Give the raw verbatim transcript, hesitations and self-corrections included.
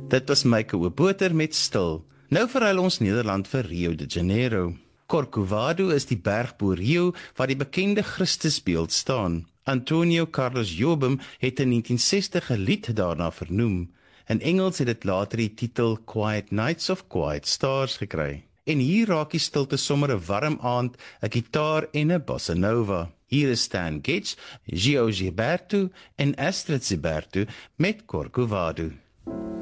Dit was Meike Oboter met Stil. Nou verruil ons Nederland vir Rio de Janeiro. Corcovado is die berg bo Rio waar die bekende Christusbeeld staan. Antonio Carlos Jobim het in negentien sestig 'n lied daarna vernoem. In Engels het dit later die titel Quiet Nights of Quiet Stars gekry. En hier raak die stilte sommer 'n warm aand, 'n gitaar en 'n bossa nova. Hier is Stan Getz, Gio Gilberto en Astrid Gilberto met Corcovado.